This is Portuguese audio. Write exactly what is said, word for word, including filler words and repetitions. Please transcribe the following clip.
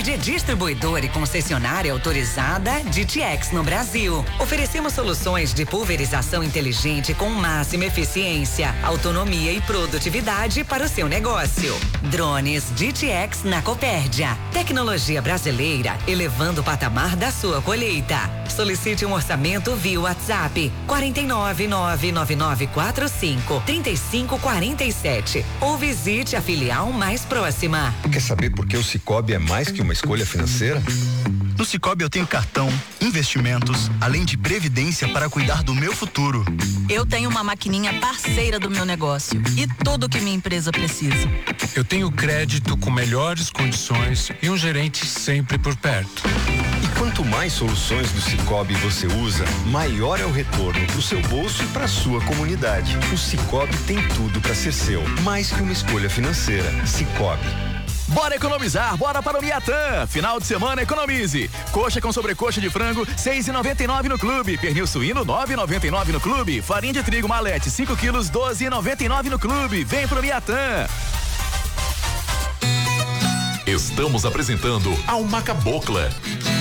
Copérdia, distribuidora e concessionária autorizada D T X no Brasil. Oferecemos soluções de pulverização inteligente com máxima eficiência, autonomia e produtividade para o seu negócio. Drones D T X na Copérdia. Tecnologia brasileira, elevando o patamar da sua colheita. Solicite um orçamento via WhatsApp quatro nove nove nove nove quatro cinco três cinco quatro sete ou visite a filial mais próxima. Quer saber por que o Sicoob é mais que uma escolha financeira? No Sicoob eu tenho cartão, investimentos, além de previdência para cuidar do meu futuro. Eu tenho uma maquininha parceira do meu negócio e tudo que minha empresa precisa. Eu tenho crédito com melhores condições e um gerente sempre por perto. E quanto mais soluções do Sicoob você usa, maior é o retorno para o seu bolso e para a sua comunidade. O Sicoob tem tudo para ser seu, mais que uma escolha financeira. Sicoob. Bora economizar, bora para o Miatã. Final de semana economize. Coxa com sobrecoxa de frango, seis e noventa e nove no clube. Pernil suíno, nove e noventa e nove no clube. Farinha de trigo Malete, cinco quilos, doze e noventa e nove no clube. Vem pro Miatã. Estamos apresentando Alma Cabocla.